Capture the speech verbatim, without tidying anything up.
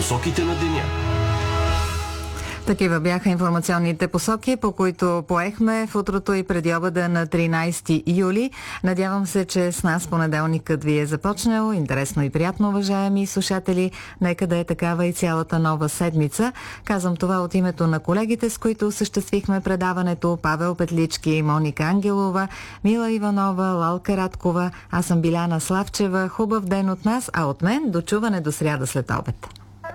Посоките на деня. Такива бяха информационните посоки, по които поехме в утрото и преди обеда на тринайсети юли. Надявам се, че с нас понеделникът ви е започнал. Интересно и приятно, уважаеми слушатели. Нека да е такава и цялата нова седмица. Казвам това от името на колегите, с които осъществихме предаването. Павел Петлички, Моника Ангелова, Мила Иванова, Лалка Радкова. Аз съм Биляна Славчева. Хубав ден от нас, а от мен до чуване до сряда след обед.